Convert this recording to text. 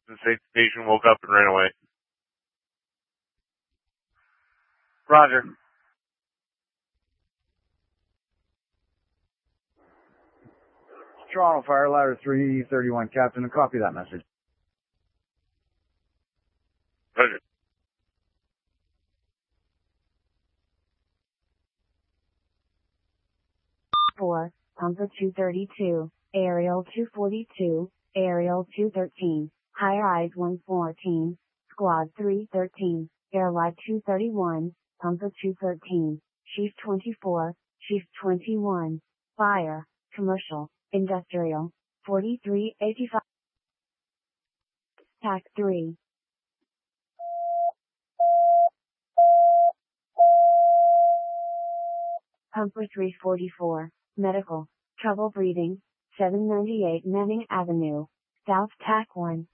The station woke up and ran away. Roger. Toronto Fire Ladder 331, Captain, and copy that message. Roger. Four, Pumper 232, Aerial 242, Aerial 213, Higher Eyes 114, Squad 313, Airlight 231, Pumper 213, Chief 24, Chief 21, Fire, Commercial, Industrial, 4385, TAC 3. Pumper 344, Medical, Trouble Breathing, 798 Manning Avenue, South TAC 1.